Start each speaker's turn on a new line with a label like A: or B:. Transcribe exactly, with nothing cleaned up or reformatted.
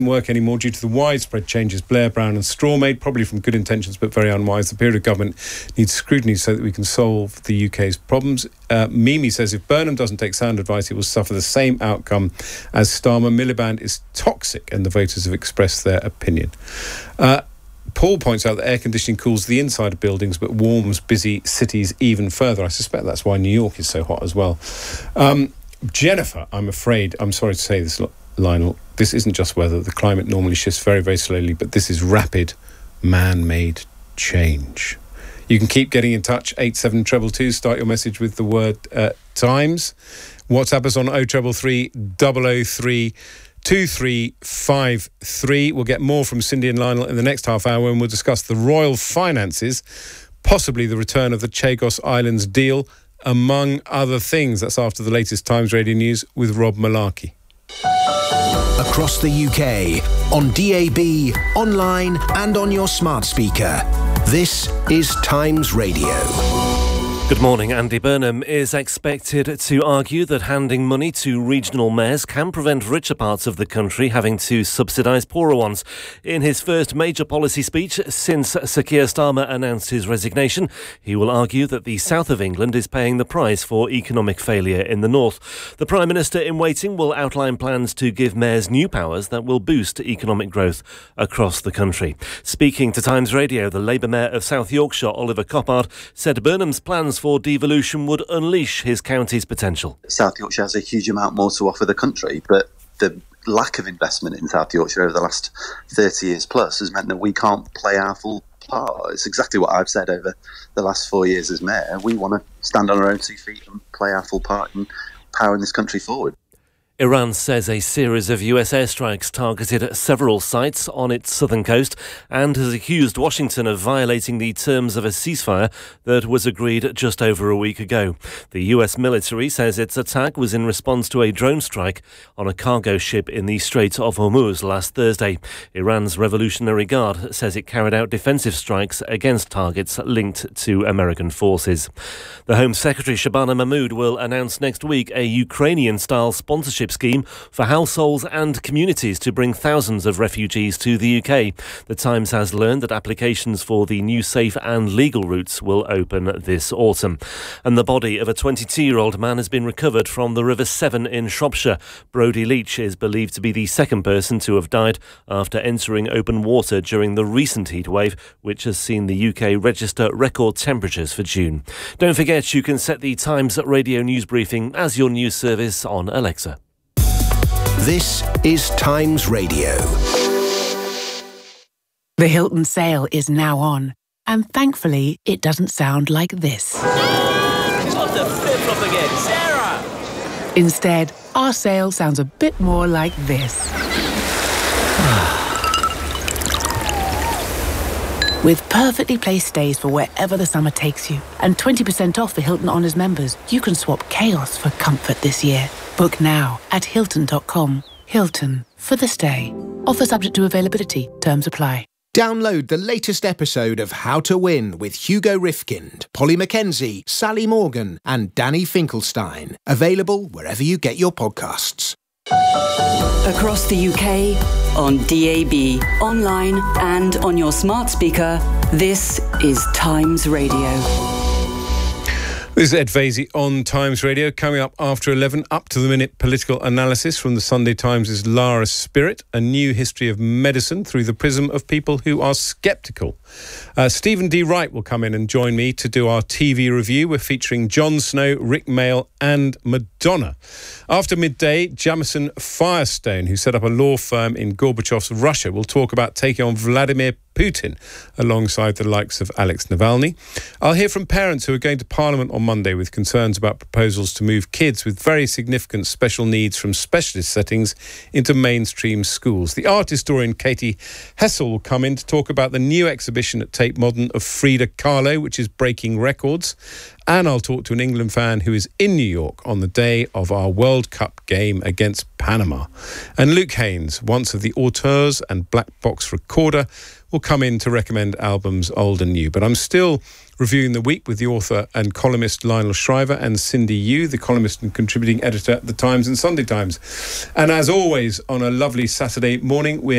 A: work anymore due to the widespread changes Blair, Brown and Straw made, probably from good intentions but very unwise. The period of government needs scrutiny so that we can solve the U K's problems. Uh, Mimi says if Burnham doesn't take sound advice, he will suffer the same outcome as Starmer. Miliband is toxic and the voters have expressed their opinion. Uh, Paul points out that air conditioning cools the inside of buildings but warms busy cities even further. I suspect that's why New York is so hot as well. Um, Jennifer, I'm afraid, I'm sorry to say this, Lionel, this isn't just weather. The climate normally shifts very, very slowly, but this is rapid, man-made change. You can keep getting in touch, eight seven two two two. Start your message with the word uh, Times. WhatsApp us on oh three three, oh oh three, two three five three. We'll get more from Cindy and Lionel in the next half hour when we'll discuss the royal finances, possibly the return of the Chagos Islands deal, among other things. That's after the latest Times Radio News with Rob Malarkey.
B: Across the U K, on D A B, online and on your smart speaker. This is Times Radio.
C: Good morning. Andy Burnham is expected to argue that handing money to regional mayors can prevent richer parts of the country having to subsidise poorer ones. In his first major policy speech since Sir Keir Starmer announced his resignation, he will argue that the south of England is paying the price for economic failure in the north. The Prime Minister in waiting will outline plans to give mayors new powers that will boost economic growth across the country. Speaking to Times Radio, the Labour Mayor of South Yorkshire, Oliver Coppard, said Burnham's plans for devolution would unleash his county's potential.
D: South Yorkshire has a huge amount more to offer the country, but the lack of investment in South Yorkshire over the last thirty years plus has meant that we can't play our full part. It's exactly what I've said over the last four years as mayor. We want to stand on our own two feet and play our full part in powering this country forward.
C: Iran says a series of U S airstrikes targeted several sites on its southern coast and has accused Washington of violating the terms of a ceasefire that was agreed just over a week ago. The U S military says its attack was in response to a drone strike on a cargo ship in the Strait of Hormuz last Thursday. Iran's Revolutionary Guard says it carried out defensive strikes against targets linked to American forces. The Home Secretary Shabana Mahmood will announce next week a Ukrainian-style sponsorship scheme for households and communities to bring thousands of refugees to the U K. The Times has learned that applications for the new safe and legal routes will open this autumn. And the body of a twenty-two-year-old man has been recovered from the River Severn in Shropshire. Brodie Leach is believed to be the second person to have died after entering open water during the recent heatwave, which has seen the U K register record temperatures for June. Don't forget you can set the Times Radio News Briefing as your news service on Alexa.
B: This is Times Radio.
E: The Hilton sale is now on, and thankfully it doesn't sound like this.
F: What the flip-flop again, Sarah?
E: Instead, our sale sounds a bit more like this. With perfectly placed stays for wherever the summer takes you, and twenty percent off for Hilton Honors members, you can swap chaos for comfort this year. Book now at Hilton dot com. Hilton, for the stay. Offer subject to availability. Terms apply.
B: Download the latest episode of How to Win with Hugo Rifkind, Polly Mackenzie, Sally Morgan and Danny Finkelstein. Available wherever you get your podcasts.
G: Across the U K, on D A B, online and on your smart speaker, this is Times Radio.
A: This is Ed Vasey on Times Radio. Coming up after eleven, up-to-the-minute political analysis from the Sunday Times' Lara Spirit, a new history of medicine through the prism of people who are sceptical. Uh, Stephen D. Wright will come in and join me to do our T V review. We're featuring Jon Snow, Rick Mayall and Madonna. After midday, Jamison Firestone, who set up a law firm in Gorbachev's Russia, will talk about taking on Vladimir Putin alongside the likes of Alex Navalny. I'll hear from parents who are going to Parliament on Monday with concerns about proposals to move kids with very significant special needs from specialist settings into mainstream schools. The art historian Katie Hessel will come in to talk about the new exhibition at Tate Modern of Frida Kahlo, which is breaking records. And I'll talk to an England fan who is in New York on the day of our World Cup game against Panama. And Luke Haynes, once of the Auteurs and Black Box Recorder, will come in to recommend albums old and new. But I'm still reviewing the week with the author and columnist Lionel Shriver and Cindy Yu, the columnist and contributing editor at The Times and Sunday Times. And as always, on a lovely Saturday morning, we're